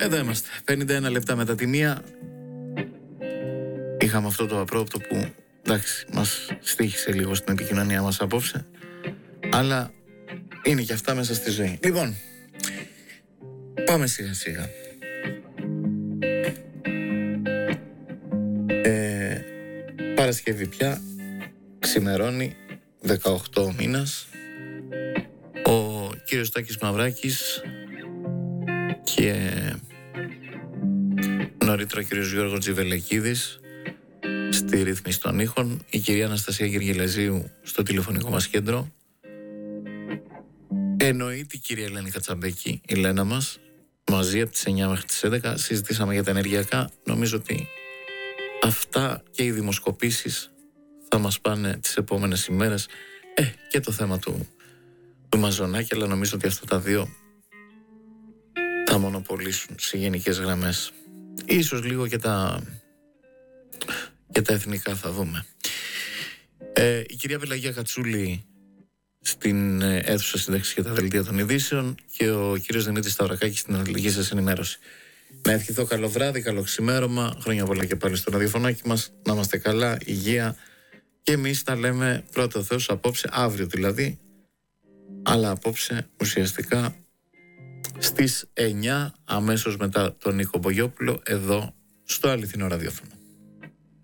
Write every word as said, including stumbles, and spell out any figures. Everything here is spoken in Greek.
Εδώ είμαστε, πενήντα ένα λεπτά μετά τη μία. Είχαμε αυτό το απρόπτο που, εντάξει, μας στοίχησε λίγο στην επικοινωνία μας απόψε, αλλά είναι και αυτά μέσα στη ζωή. Λοιπόν, πάμε σιγά σιγά. ε, Παρασκευή πια, ξημερώνει, δεκαοκτώ ο μήνας. Ο κύριος Τάκης Μαυράκης και νωρίτερα ο κύριος Γιώργος Τζιβελεκίδης στη ρύθμιση των ήχων, η κυρία Αναστασία Γεργελαζίου στο τηλεφωνικό μας κέντρο. Εννοείται η κυρία Ελένη Κατσαμπέκη, η Λένα μας, μαζί από τις εννιά μέχρι τις έντεκα. Συζητήσαμε για τα ενεργειακά. Νομίζω ότι αυτά και οι δημοσκοπήσεις θα μας πάνε τις επόμενες ημέρες. Ε, και το θέμα του, του Μαζονάκη, αλλά νομίζω ότι αυτά τα δύο θα μονοπολίσουν σε γενικές γραμμές. Ίσως λίγο και τα, και τα εθνικά θα δούμε. Ε, η κυρία Πελαγία Κατσούλη στην αίθουσα σύνταξη για τα δελτία των ειδήσεων και ο κύριος Δημήτρης Σταυρακάκης στην αναλυτική σας ενημέρωση. Να ευχηθώ καλό βράδυ, καλό ξημέρωμα, χρόνια πολλά και πάλι στο ραδιοφωνάκι μας, να είμαστε καλά, υγεία, και εμείς τα λέμε πρώτα ο Θεός απόψε, αύριο δηλαδή, αλλά απόψε ουσιαστικά στις εννιά, αμέσως μετά τον Νίκο Μπογιόπουλο, εδώ στο Αληθινό Ραδιόφωνο.